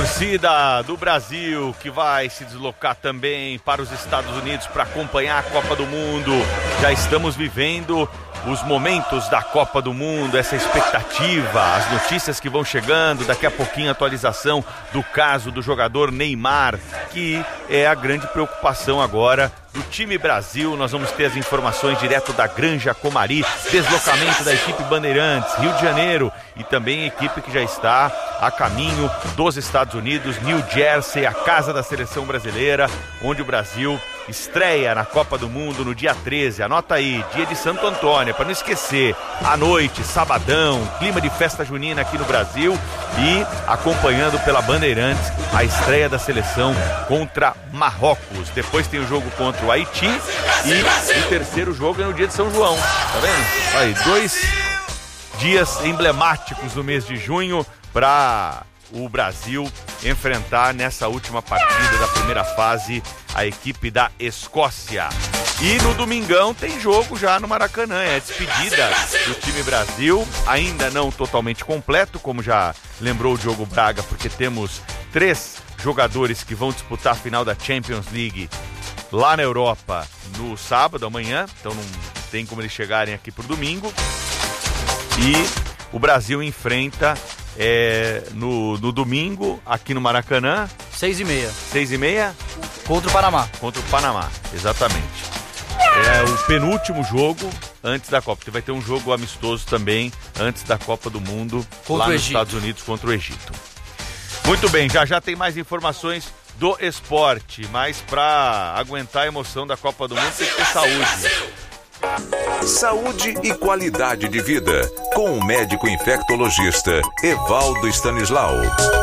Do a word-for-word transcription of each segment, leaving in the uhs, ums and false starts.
torcida do Brasil que vai se deslocar também para os Estados Unidos para acompanhar a Copa do Mundo. Já estamos vivendo os momentos da Copa do Mundo, essa expectativa, as notícias que vão chegando, daqui a pouquinho a atualização do caso do jogador Neymar, que é a grande preocupação agora do time Brasil. Nós vamos ter as informações direto da Granja Comari, deslocamento da equipe Bandeirantes, Rio de Janeiro, e também a equipe que já está a caminho dos Estados Unidos, New Jersey, a casa da seleção brasileira, onde o Brasil estreia na Copa do Mundo no dia treze. Anota aí, dia de Santo Antônio, para não esquecer, à noite, sabadão, clima de festa junina aqui no Brasil, e acompanhando pela Bandeirantes a estreia da seleção contra Marrocos. Depois tem o jogo contra o Haiti e o terceiro jogo é no dia de São João. Tá vendo? Aí, dois dias emblemáticos no mês de junho para o Brasil enfrentar nessa última partida da primeira fase a equipe da Escócia. E no domingão tem jogo já no Maracanã, é a despedida do time Brasil, ainda não totalmente completo, como já lembrou o Diogo Braga, porque temos três jogadores que vão disputar a final da Champions League lá na Europa no sábado, amanhã, então não tem como eles chegarem aqui pro domingo. E o Brasil enfrenta É, no, no domingo, aqui no Maracanã. Seis e meia. Seis e meia? Contra o Panamá. Contra o Panamá, exatamente. É o penúltimo jogo antes da Copa. Você vai ter um jogo amistoso também antes da Copa do Mundo contra lá nos Egito. Estados Unidos contra o Egito. Muito bem, já já tem mais informações do esporte, mas para aguentar a emoção da Copa do Mundo tem que ter saúde. Saúde e qualidade de vida, com o médico infectologista Evaldo Stanislau.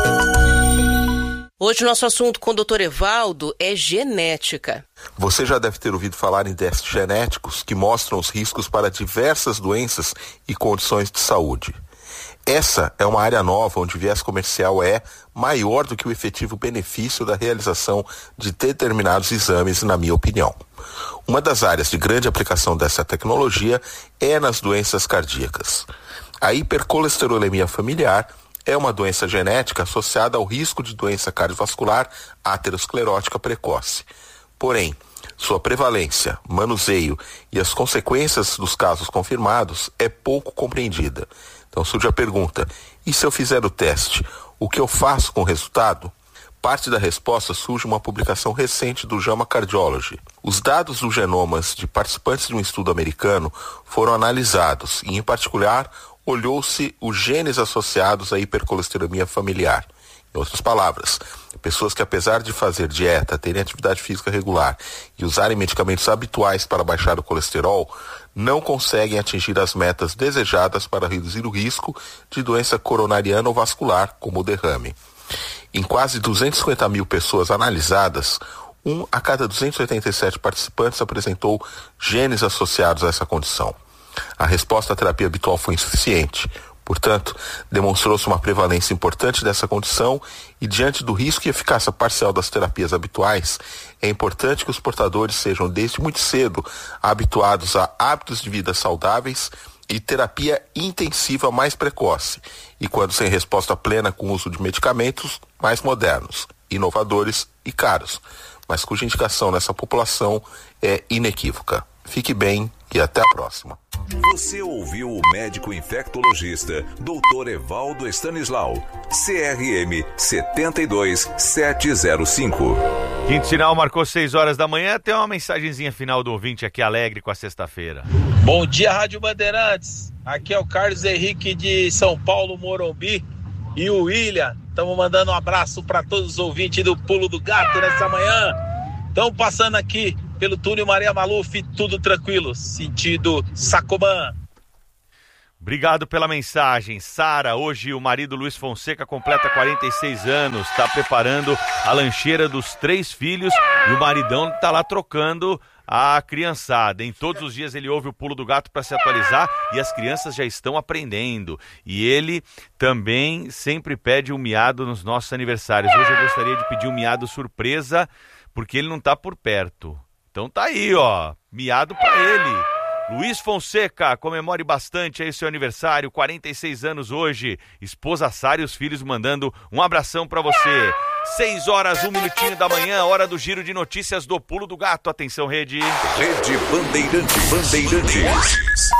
Hoje o nosso assunto com o doutor Evaldo é genética. Você já deve ter ouvido falar em testes genéticos que mostram os riscos para diversas doenças e condições de saúde. Essa é uma área nova onde o viés comercial é maior do que o efetivo benefício da realização de determinados exames, na minha opinião. Uma das áreas de grande aplicação dessa tecnologia é nas doenças cardíacas. A hipercolesterolemia familiar é uma doença genética associada ao risco de doença cardiovascular aterosclerótica precoce. Porém, sua prevalência, manuseio e as consequências dos casos confirmados é pouco compreendida. Então surge a pergunta, e se eu fizer o teste, o que eu faço com o resultado? Parte da resposta surge uma publicação recente do JAMA Cardiology. Os dados dos genomas de participantes de um estudo americano foram analisados e, em particular, olhou-se os genes associados à hipercolesterolemia familiar. Em outras palavras, pessoas que, apesar de fazer dieta, terem atividade física regular e usarem medicamentos habituais para baixar o colesterol, não conseguem atingir as metas desejadas para reduzir o risco de doença coronariana ou vascular, como o derrame. Em quase duzentas e cinquenta mil pessoas analisadas, um a cada duzentos e oitenta e sete participantes apresentou genes associados a essa condição. A resposta à terapia habitual foi insuficiente. Portanto, demonstrou-se uma prevalência importante dessa condição e, diante do risco e eficácia parcial das terapias habituais, é importante que os portadores sejam, desde muito cedo, habituados a hábitos de vida saudáveis e terapia intensiva mais precoce, e quando sem resposta plena com o uso de medicamentos mais modernos, inovadores e caros, mas cuja indicação nessa população é inequívoca. Fique bem e até a próxima. Você ouviu o médico infectologista doutor Evaldo Stanislau, C R M sete dois sete zero cinco. Quinto sinal marcou seis horas da manhã. Tem uma mensagenzinha final do ouvinte aqui alegre com a sexta-feira. Bom dia, Rádio Bandeirantes. Aqui é o Carlos Henrique de São Paulo, Morumbi, e o William. Estamos mandando um abraço para todos os ouvintes do Pulo do Gato nessa manhã. Estamos passando aqui pelo túnel Maria Maluf, tudo tranquilo, sentido Sacomã. Obrigado pela mensagem. Sara, hoje o marido Luiz Fonseca completa quarenta e seis anos, está preparando a lancheira dos três filhos e o maridão está lá trocando a criançada. Em todos os dias ele ouve o Pulo do Gato para se atualizar e as crianças já estão aprendendo. E ele também sempre pede um miado nos nossos aniversários. Hoje eu gostaria de pedir um miado surpresa, porque ele não está por perto. Então tá aí, ó, miado pra ele. Luiz Fonseca, comemore bastante aí seu aniversário, quarenta e seis anos hoje. Esposa Sara e os filhos mandando um abração pra você. seis horas, um minutinho da manhã, hora do giro de notícias do Pulo do Gato. Atenção, Rede. Rede Bandeirantes. Bandeirantes.